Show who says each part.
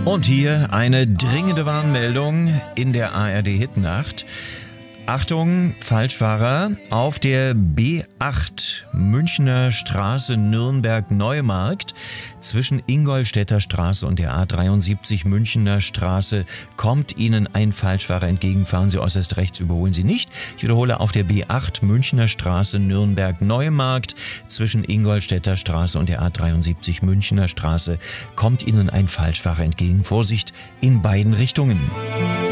Speaker 1: Und hier eine dringende Warnmeldung in der ARD-Hitnacht. Achtung, Falschfahrer, auf der B8 Münchner Straße Nürnberg-Neumarkt zwischen Ingolstädter Straße und der A73 Münchner Straße kommt Ihnen ein Falschfahrer entgegen. Fahren Sie äußerst rechts, überholen Sie nicht. Ich wiederhole, auf der B8 Münchner Straße Nürnberg-Neumarkt zwischen Ingolstädter Straße und der A73 Münchner Straße kommt Ihnen ein Falschfahrer entgegen. Vorsicht in beiden Richtungen.